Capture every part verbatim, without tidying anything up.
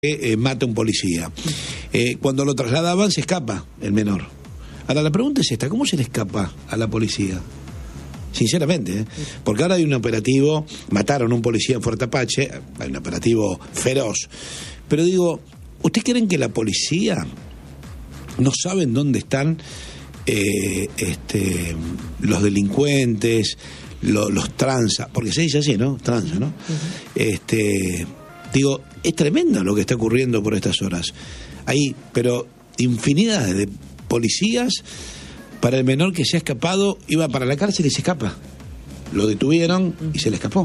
Eh, mata a un policía. Eh, cuando lo trasladaban se escapa el menor. Ahora la pregunta es esta: ¿cómo se le escapa a la policía? Sinceramente, ¿eh? Porque ahora hay un operativo, mataron a un policía en Fuerte Apache, hay un operativo feroz. Pero digo, ¿ustedes creen que la policía no saben dónde están eh, este, los delincuentes, lo, los tranza? Porque se dice así, ¿no? Tranza, ¿no? Uh-huh. Este... Digo, es tremendo lo que está ocurriendo por estas horas. Hay, pero, infinidad de policías para el menor que se ha escapado, iba para la cárcel y se escapa. Lo detuvieron y se le escapó.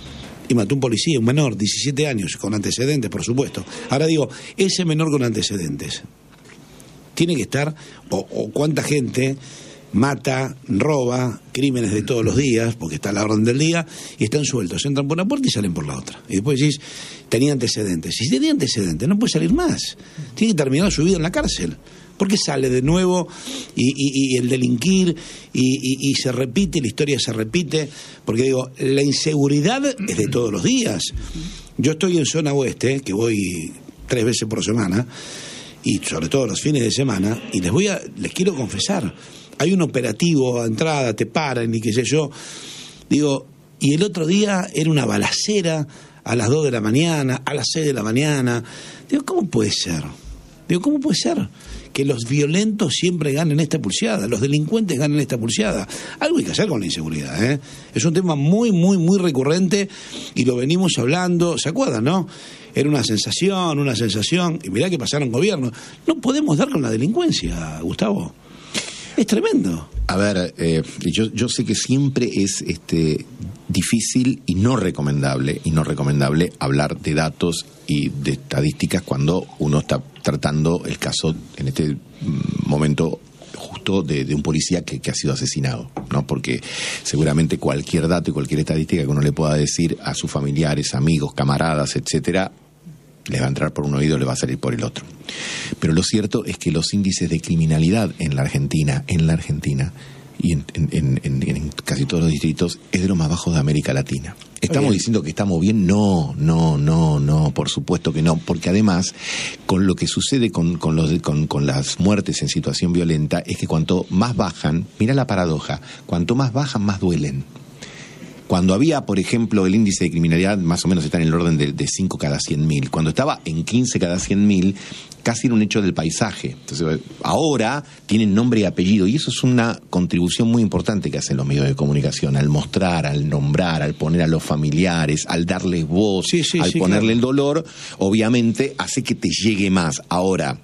Y mató un policía, un menor, diecisiete años, con antecedentes, por supuesto. Ahora digo, ese menor con antecedentes tiene que estar, o, o cuánta gente mata, roba, crímenes de todos los días, porque está a la orden del día, y están sueltos, entran por una puerta y salen por la otra. Y después decís, tenía antecedentes. Si tenía antecedentes, no puede salir más. Tiene que terminar su vida en la cárcel. ¿Por qué sale de nuevo y, y, y el delinquir y, y, y se repite, la historia se repite? Porque digo, la inseguridad es de todos los días. Yo estoy en zona oeste, que voy tres veces por semana, y sobre todo los fines de semana, y les voy a, les quiero confesar, hay un operativo a entrada, te paran y qué sé yo. Digo, y el otro día era una balacera a las dos de la mañana, a las seis de la mañana. Digo, ¿cómo puede ser? Digo, ¿cómo puede ser que los violentos siempre ganen esta pulseada, los delincuentes ganen esta pulseada? Algo hay que hacer con la inseguridad, ¿eh? Es un tema muy, muy, muy recurrente y lo venimos hablando, ¿se acuerdan, no? Era una sensación, una sensación, y mirá que pasaron gobiernos. No podemos dar con la delincuencia, Gustavo. Es tremendo. A ver, eh, yo, yo sé que siempre es este difícil y no recomendable, y no recomendable hablar de datos y de estadísticas cuando uno está tratando el caso, en este momento justo, de, de un policía que, que ha sido asesinado, ¿no? Porque seguramente cualquier dato y cualquier estadística que uno le pueda decir a sus familiares, amigos, camaradas, etcétera, les va a entrar por un oído, les va a salir por el otro. Pero lo cierto es que los índices de criminalidad en la Argentina, en la Argentina y en, en, en, en casi todos los distritos, es de los más bajos de América Latina. ¿Estamos bien diciendo que estamos bien? No, no, no, no, por supuesto que no, porque además, con lo que sucede con, con, los, con, con las muertes en situación violenta, es que cuanto más bajan, mira la paradoja, cuanto más bajan, más duelen. Cuando había, por ejemplo, el índice de criminalidad más o menos está en el orden de, de cinco cada cien mil. Cuando estaba en quince cada cien mil, casi era un hecho del paisaje. Entonces, ahora tienen nombre y apellido, y eso es una contribución muy importante que hacen los medios de comunicación, al mostrar, al nombrar, al poner a los familiares, al darles voz, sí, sí, al sí, ponerle claro. El dolor, obviamente hace que te llegue más. Ahora,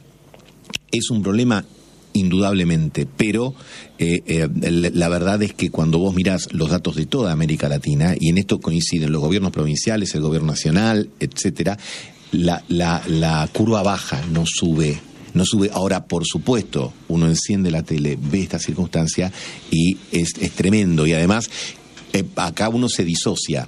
es un problema indudablemente, pero eh, eh, la verdad es que cuando vos mirás los datos de toda América Latina, y en esto coinciden los gobiernos provinciales, el gobierno nacional, etcétera, la, la, la curva baja, no sube. No sube. Ahora, por supuesto, uno enciende la tele, ve esta circunstancia y es, es tremendo. Y además, eh, acá uno se disocia,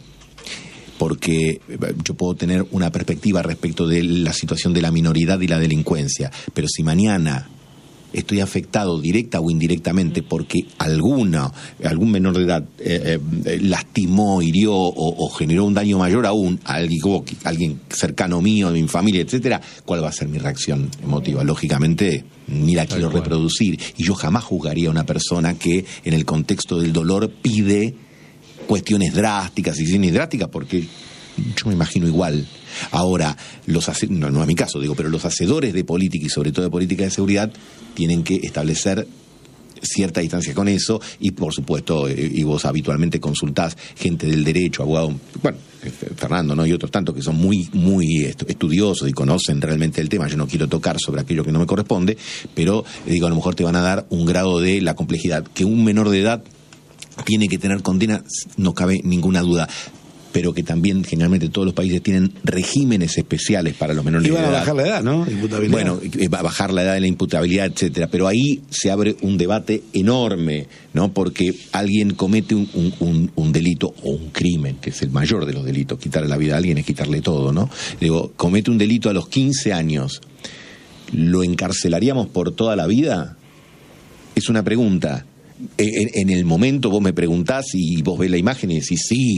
porque yo puedo tener una perspectiva respecto de la situación de la minoridad y la delincuencia, pero si mañana estoy afectado directa o indirectamente porque alguna, algún menor de edad eh, eh, lastimó, hirió o, o generó un daño mayor aún a alguien, alguien cercano mío, de mi familia, etcétera, ¿cuál va a ser mi reacción emotiva? Lógicamente, ni la quiero reproducir. Y yo jamás juzgaría a una persona que en el contexto del dolor pide cuestiones drásticas y sin drásticas, porque yo me imagino igual. Ahora, los hace, no, no es mi caso, digo, pero los hacedores de política y sobre todo de política de seguridad tienen que establecer cierta distancia con eso y, por supuesto, eh, y vos habitualmente consultás gente del derecho, abogados, bueno, Fernando, ¿no? Y otros tantos que son muy, muy estudiosos y conocen realmente el tema. Yo no quiero tocar sobre aquello que no me corresponde, pero, eh, digo, a lo mejor te van a dar un grado de la complejidad. Que un menor de edad tiene que tener condena, no cabe ninguna duda, pero que también generalmente todos los países tienen regímenes especiales para los menores de edad. Iban a bajar la edad, ¿no? Imputabilidad. Bueno, va a bajar la edad de la imputabilidad, etcétera. Pero ahí se abre un debate enorme, ¿no? Porque alguien comete un, un, un, un delito o un crimen, que es el mayor de los delitos. Quitarle la vida a alguien es quitarle todo, ¿no? Digo, comete un delito a los quince años. ¿Lo encarcelaríamos por toda la vida? Es una pregunta. En, en el momento vos me preguntás y vos ves la imagen y decís sí. sí.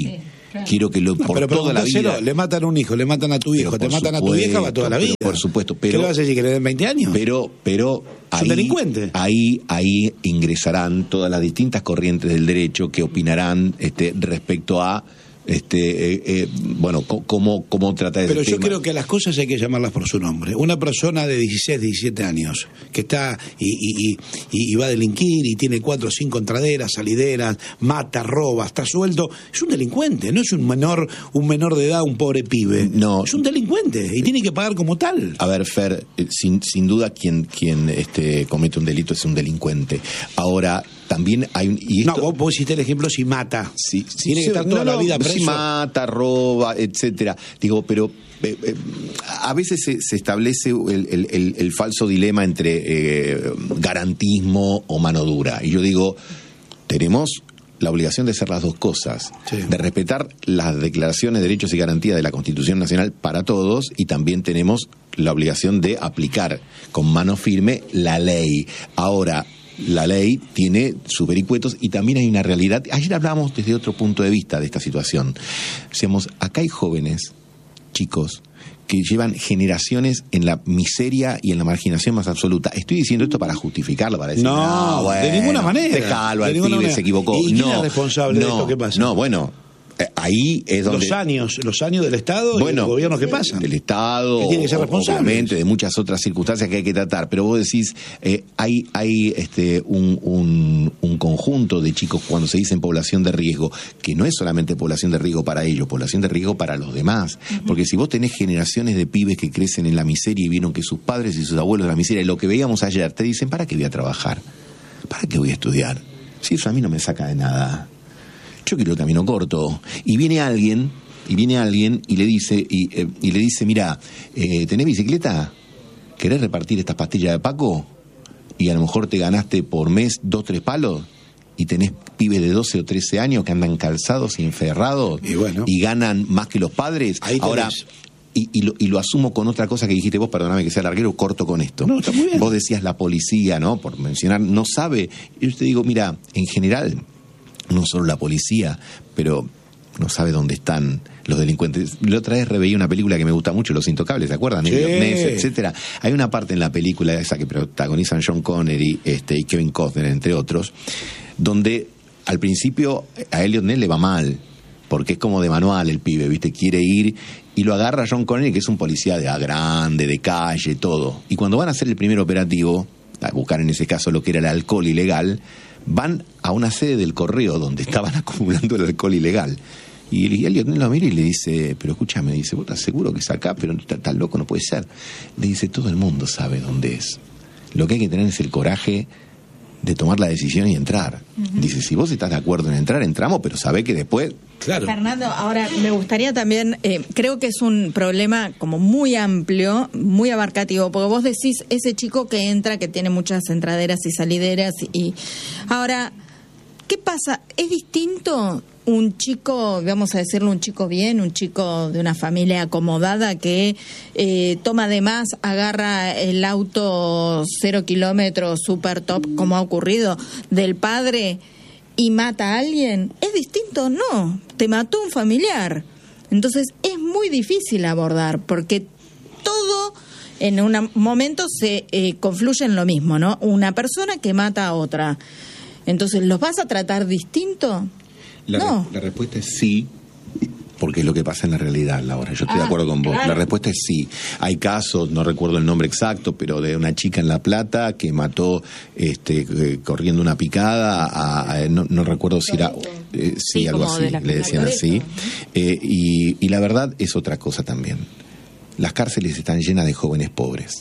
Claro. Quiero que lo no, por pero toda la vida. Le matan a un hijo, le matan a tu hijo, te matan a tu vieja para toda la vida. Por supuesto, pero ¿qué le vas a decir, que le den veinte años? Pero, pero es ahí, un delincuente. Ahí, ahí ingresarán todas las distintas corrientes del derecho que opinarán este, respecto a este eh, eh, bueno, cómo, cómo tratar ese Pero yo tema. creo que a las cosas hay que llamarlas por su nombre. Una persona de dieciséis, diecisiete años que está y, y, y, y va a delinquir y tiene cuatro o cinco entraderas, salideras, mata, roba, está suelto, es un delincuente, no es un menor, un menor de edad, un pobre pibe. No. Es un delincuente y tiene que pagar como tal. A ver, Fer, sin, sin duda quien, quien este, comete un delito es un delincuente. Ahora, también hay un... Y esto, no, vos, vos hiciste el ejemplo si mata. Sí, sí, tiene sí, que estar toda no, la vida preso. Si mata, roba, etcétera. Digo, pero eh, eh, a veces se, se establece el, el, el, el falso dilema entre eh, garantismo o mano dura. Y yo digo, tenemos la obligación de hacer las dos cosas, sí. De respetar las declaraciones de derechos y garantías de la Constitución Nacional para todos, y también tenemos la obligación de aplicar con mano firme la ley. Ahora, la ley tiene sus vericuetos y también hay una realidad. Ayer hablábamos desde otro punto de vista de esta situación. Decíamos, acá hay jóvenes, chicos, que llevan generaciones en la miseria y en la marginación más absoluta. Estoy diciendo esto para justificarlo, para decir, no, no bueno, de ninguna manera. Dejalo al pibe, manera. se equivocó. ¿Y quién no, es responsable no, de esto que pasa? No, bueno, eh, ahí es donde... Los años, los años del Estado bueno, y del gobierno que pasan. Del Estado, que tiene que ser responsable. Obviamente, de muchas otras circunstancias que hay que tratar. Pero vos decís, eh, hay, hay este, un, un, un conjunto de chicos, cuando se dice en población de riesgo, que no es solamente población de riesgo para ellos, población de riesgo para los demás. Uh-huh. Porque si vos tenés generaciones de pibes que crecen en la miseria y vieron que sus padres y sus abuelos en la miseria, y lo que veíamos ayer, te dicen, ¿para qué voy a trabajar? ¿Para qué voy a estudiar? Si eso a mí no me saca de nada. Yo quiero el camino corto. Y viene alguien, y viene alguien y le dice, y, eh, y le dice, mira, eh, ¿tenés bicicleta? ¿Querés repartir estas pastillas de Paco? Y a lo mejor te ganaste por mes dos, tres palos, y tenés pibes de doce o trece años que andan calzados y enferrados, y, bueno, y ganan más que los padres. Ahí ahora, y, y, lo, y lo asumo con otra cosa que dijiste vos, perdóname que sea larguero, corto con esto. No, está muy bien. Vos decías la policía, ¿no? Por mencionar, no sabe. Y yo te digo, mira, en general, no solo la policía, pero no sabe dónde están los delincuentes. La otra vez reveí una película que me gusta mucho, Los Intocables, ¿se acuerdan? Sí. etcétera. Hay una parte en la película esa que protagonizan John Connery este, y Kevin Costner, entre otros, donde al principio a Elliot Ness le va mal, porque es como de manual el pibe, ¿viste? Quiere ir y lo agarra John Connery, que es un policía de a grande, de calle, todo. Y cuando van a hacer el primer operativo, a buscar en ese caso lo que era el alcohol ilegal, van a una sede del correo donde estaban acumulando el alcohol ilegal. Y Elliot lo mira y le dice, pero escúchame, dice, vos estás seguro que es acá, pero tan, tan loco no puede ser. Le dice, todo el mundo sabe dónde es. Lo que hay que tener es el coraje de tomar la decisión y entrar. Uh-huh. Dice, si vos estás de acuerdo en entrar, entramos, pero sabé que después... Claro. Fernando, ahora me gustaría también, eh, creo que es un problema como muy amplio, muy abarcativo, porque vos decís ese chico que entra, que tiene muchas entraderas y salideras, y ahora, ¿qué pasa? ¿Es distinto un chico, vamos a decirlo, un chico bien, un chico de una familia acomodada que eh, toma de más, agarra el auto cero kilómetros, super top, como ha ocurrido, del padre y mata a alguien? ¿Es distinto? No, te mató un familiar. Entonces es muy difícil abordar, porque todo en un momento se eh, confluye en lo mismo, ¿no? Una persona que mata a otra. Entonces, ¿los vas a tratar distinto? La, no. re- la respuesta es sí, porque es lo que pasa en la realidad, Laura. Yo estoy ah, de acuerdo con vos. Claro. La respuesta es sí. Hay casos, no recuerdo el nombre exacto, pero de una chica en La Plata que mató este, eh, corriendo una picada, a, a, no, no recuerdo si era... Eh, sí, sí, algo así, de le decían así. Eh, y, y la verdad es otra cosa también. Las cárceles están llenas de jóvenes pobres.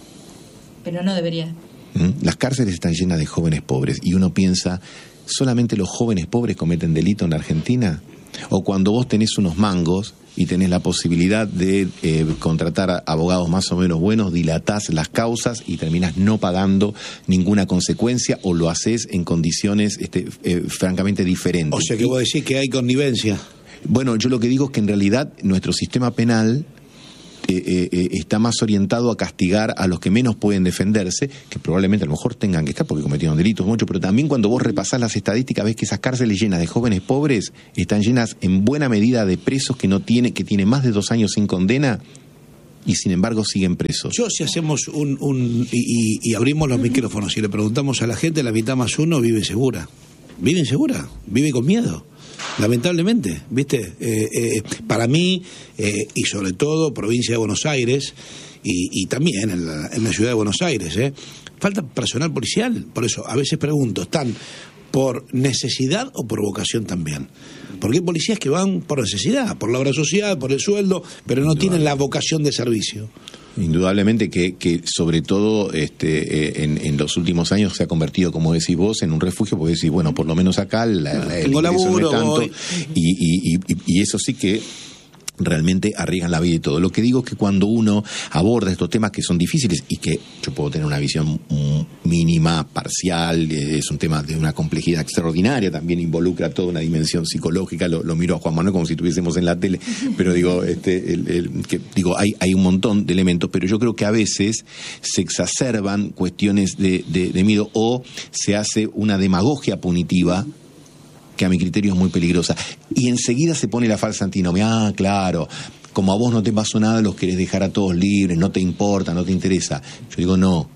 Pero no debería. ¿Mm? Las cárceles están llenas de jóvenes pobres y uno piensa, ¿solamente los jóvenes pobres cometen delito en la Argentina? O cuando vos tenés unos mangos y tenés la posibilidad de eh, contratar a abogados más o menos buenos, dilatás las causas y terminás no pagando ninguna consecuencia, o lo haces en condiciones este, eh, francamente diferentes. O sea que vos decís que hay connivencia. Bueno, yo lo que digo es que en realidad nuestro sistema penal eh, eh, está más orientado a castigar a los que menos pueden defenderse, que probablemente a lo mejor tengan que estar porque cometieron delitos mucho, pero también cuando vos repasás las estadísticas ves que esas cárceles llenas de jóvenes pobres están llenas en buena medida de presos que no tienen, que tienen más de dos años sin condena y sin embargo siguen presos. Yo, si hacemos un, un y, y, y abrimos los micrófonos y le preguntamos a la gente, la mitad más uno vive segura. Vive insegura, vive con miedo. Lamentablemente, ¿viste? Eh, eh, para mí, eh, y sobre todo provincia de Buenos Aires, y, y también en la, en la ciudad de Buenos Aires, ¿eh? falta personal policial. Por eso, a veces pregunto, ¿están por necesidad o por vocación también? Porque hay policías que van por necesidad, por la obra social, por el sueldo, pero no tienen la vocación de servicio. Indudablemente que, que sobre todo este, eh, en, en los últimos años se ha convertido, como decís vos, en un refugio, porque decís, bueno, por lo menos acá la, la, el ingreso no es tanto, y, y, y, y eso sí que realmente arriesgan la vida y todo. Lo que digo es que cuando uno aborda estos temas que son difíciles y que yo puedo tener una visión mínima, parcial, es un tema de una complejidad extraordinaria, también involucra toda una dimensión psicológica, lo, lo miro a Juan Manuel como si estuviésemos en la tele, pero digo, este, el, el, que, digo hay, hay un montón de elementos, pero yo creo que a veces se exacerban cuestiones de, de, de miedo o se hace una demagogia punitiva que a mi criterio es muy peligrosa. Y enseguida se pone la falsa antinomia. Ah, claro, como a vos no te pasó nada, los querés dejar a todos libres, no te importa, no te interesa. Yo digo, no,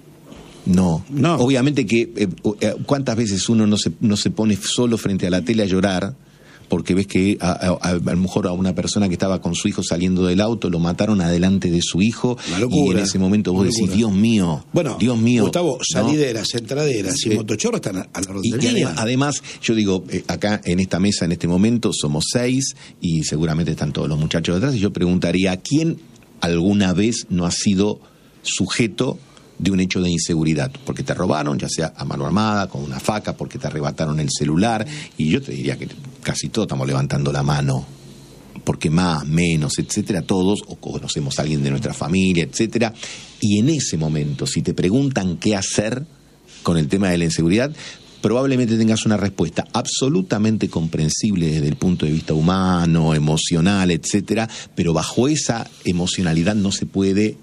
no. no. Obviamente que, eh, ¿cuántas veces uno no se, no se pone solo frente a la tele a llorar? Porque ves que a, a, a, a lo mejor a una persona que estaba con su hijo saliendo del auto lo mataron adelante de su hijo, locura, y en ese momento vos decís, Dios mío, bueno, Dios mío. Gustavo, salideras, ¿no? entraderas sí. y motochorros están a la orden y, del día. Además, yo digo, eh, acá en esta mesa en este momento somos seis y seguramente están todos los muchachos detrás, y yo preguntaría, ¿quién alguna vez no ha sido sujeto de un hecho de inseguridad? Porque te robaron, ya sea a mano armada, con una faca, porque te arrebataron el celular, y yo te diría que casi todos estamos levantando la mano, porque más, menos, etcétera, todos, o conocemos a alguien de nuestra familia, etcétera, y en ese momento, si te preguntan qué hacer con el tema de la inseguridad, probablemente tengas una respuesta absolutamente comprensible desde el punto de vista humano, emocional, etcétera, pero bajo esa emocionalidad no se puede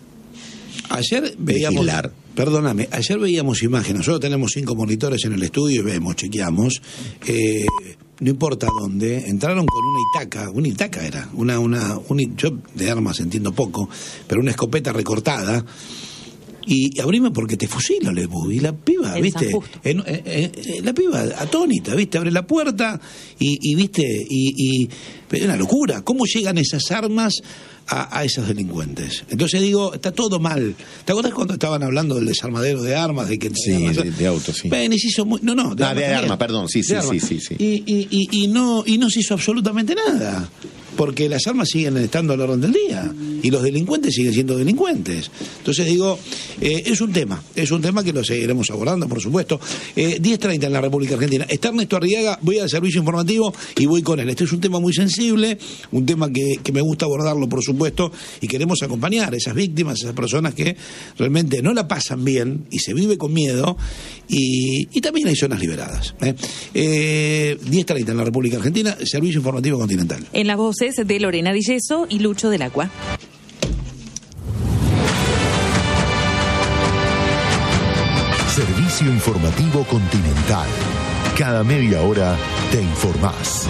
Ayer veíamos, vigilar. Perdóname, ayer veíamos imágenes, nosotros tenemos cinco monitores en el estudio y vemos, chequeamos, eh, no importa dónde, entraron con una Itaca, una Itaca era, una, una, un, yo de armas entiendo poco, pero una escopeta recortada, y abrime porque te fusilo, Lebu, y la piba, el viste, en, en, en, la piba atónita, viste, abre la puerta, y, y viste, y, y es una locura, ¿cómo llegan esas armas A, a esos delincuentes? Entonces digo, está todo mal. ¿Te acuerdas cuando estaban hablando del desarmadero de armas? De que sí, de, de autos, sí. Ven, y se hizo muy, no, no, de, ah, armas, de arma, perdón, sí, sí, sí, sí, sí. Y, y, y, y, no, y no se hizo absolutamente nada. Porque las armas siguen estando al orden del día y los delincuentes siguen siendo delincuentes. Entonces digo, eh, es un tema, es un tema que lo seguiremos abordando, por supuesto. Eh, diez treinta en la República Argentina. Está Ernesto Arriaga, voy al servicio informativo y voy con él. Este es un tema muy sensible, un tema que, que me gusta abordarlo, por supuesto, y queremos acompañar a esas víctimas, a esas personas que realmente no la pasan bien y se vive con miedo, y, y también hay zonas liberadas. ¿eh? Eh, diez treinta en la República Argentina, servicio informativo continental. En la voz de Lorena Di Gesso y Lucho del Agua. Servicio informativo continental. Cada media hora te informás.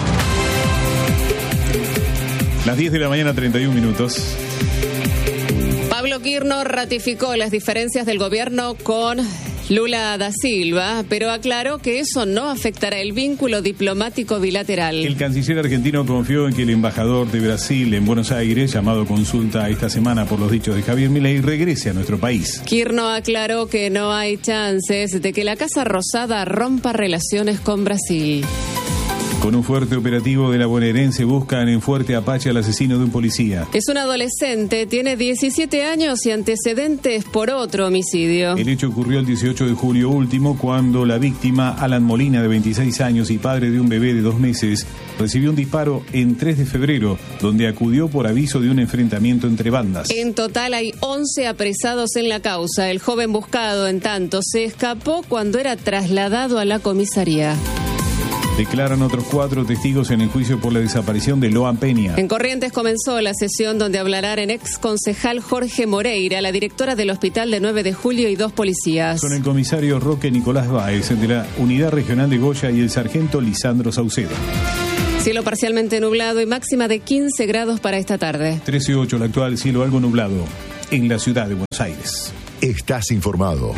Las diez de la mañana, treinta y un minutos. Pablo Quirno ratificó las diferencias del gobierno con Lula da Silva, pero aclaró que eso no afectará el vínculo diplomático bilateral. El canciller argentino confió en que el embajador de Brasil en Buenos Aires, llamado a consulta esta semana por los dichos de Javier Milei, regrese a nuestro país. Quirno aclaró que no hay chances de que la Casa Rosada rompa relaciones con Brasil. Con un fuerte operativo de la bonaerense buscan en Fuerte Apache al asesino de un policía. Es un adolescente, tiene diecisiete años y antecedentes por otro homicidio. El hecho ocurrió el dieciocho de julio último, cuando la víctima, Alan Molina, de veintiséis años y padre de un bebé de dos meses, recibió un disparo en tres de febrero, donde acudió por aviso de un enfrentamiento entre bandas. En total hay once apresados en la causa. El joven buscado, en tanto, se escapó cuando era trasladado a la comisaría. Declaran otros cuatro testigos en el juicio por la desaparición de Loan Peña. En Corrientes comenzó la sesión donde hablarán el ex concejal Jorge Moreira, la directora del hospital de nueve de julio y dos policías. Son el comisario Roque Nicolás Báez de la Unidad Regional de Goya y el sargento Lisandro Saucedo. Cielo parcialmente nublado y máxima de quince grados para esta tarde. trece ocho el actual, cielo algo nublado en la ciudad de Buenos Aires. Estás informado.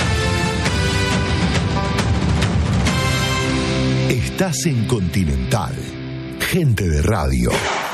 Estás en Continental. Gente de radio.